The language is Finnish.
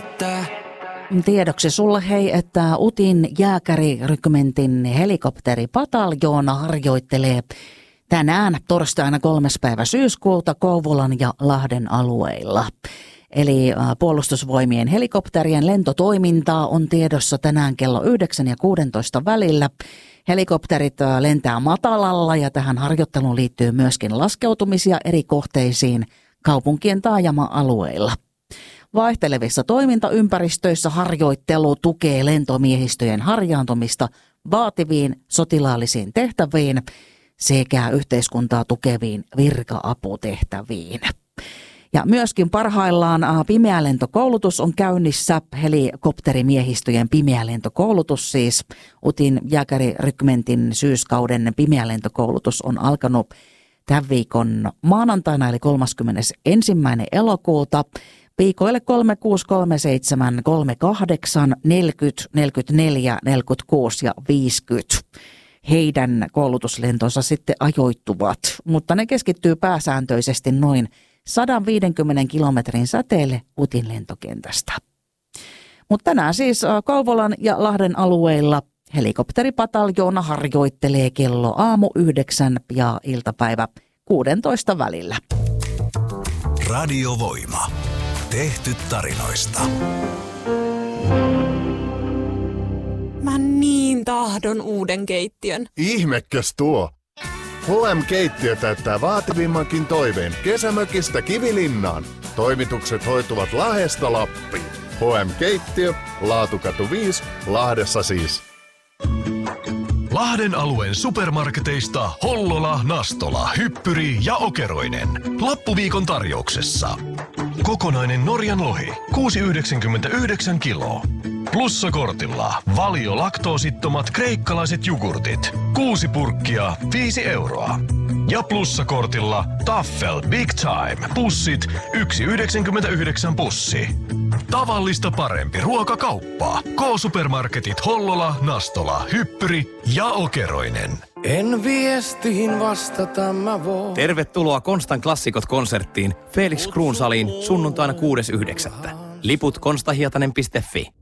Tiedoksi sulle hei, että UTin jääkärirykmentin helikopteripataljoona harjoittelee tänään torstaina 3. päivä syyskuuta Kouvolan ja Lahden alueilla. Eli puolustusvoimien helikopterien lentotoimintaa on tiedossa tänään kello 9 ja 16 välillä. Helikopterit lentää matalalla ja tähän harjoitteluun liittyy myöskin laskeutumisia eri kohteisiin kaupunkien taajama-alueilla. Vaihtelevissa toimintaympäristöissä harjoittelu tukee lentomiehistöjen harjaantumista vaativiin sotilaallisiin tehtäviin sekä yhteiskuntaa tukeviin virka-aputehtäviin. Ja myöskin parhaillaan pimeälentokoulutus on käynnissä, helikopterimiehistöjen pimeälentokoulutus siis. UTin jääkärirykmentin syyskauden pimeälentokoulutus on alkanut tämän viikon maanantaina eli 31. elokuuta. Viikoille 36, 37, 38, 40, 44, 46 ja 50. Heidän koulutuslentonsa sitten ajoittuvat, mutta ne keskittyy pääsääntöisesti noin 150 kilometrin säteelle UTin lentokentästä. Mutta tänään siis Kouvolan ja Lahden alueilla helikopteripataljoona harjoittelee kello aamu 9 ja iltapäivä 16 välillä. Radiovoima. Tehty tarinoista. Mä niin tahdon uuden keittiön. Ihmekäs tuo. HM-keittiö täyttää vaativimmankin toiveen kesämökistä Kivilinnaan. Toimitukset hoituvat Lahdesta Lappiin. HM-keittiö, Laatukatu 5, Lahdessa siis. Lahden alueen supermarketeista Hollola, Nastola, Hyppyri ja Okeroinen. Loppuviikon tarjouksessa. Kokonainen Norjan lohi, 6,99 kiloa. Plussakortilla Valio laktoosittomat kreikkalaiset jogurtit, 6 purkkia, 5 euroa. Ja plussakortilla Taffel Big Time, pussit, 1,99 pussi. Tavallista parempi ruokakauppa. K-supermarketit Hollola, Nastola, Hyppyri ja Okeroinen. En viestiin vastata mä voin. Tervetuloa Konstan klassikot-konserttiin Felix Kruunsaliin sunnuntaina 6.9. Liput konstahietanen.fi.